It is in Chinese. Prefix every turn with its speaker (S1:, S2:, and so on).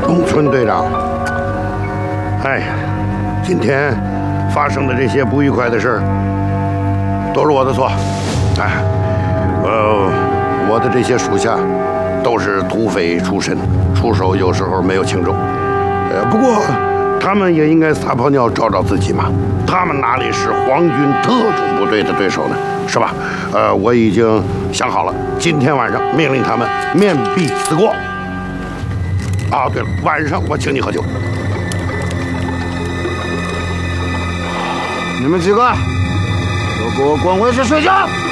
S1: 东村队长，哎呀，今天发生的这些不愉快的事儿，都是我的错。哎，我的这些属下都是土匪出身，出手有时候没有轻重。不过他们也应该撒泡尿照照自己嘛。他们哪里是皇军特种部队的对手呢？是吧？我已经想好了，今天晚上命令他们面壁思过。啊，对了，晚上我请你喝酒。
S2: 你们几个都给我滚回去睡觉！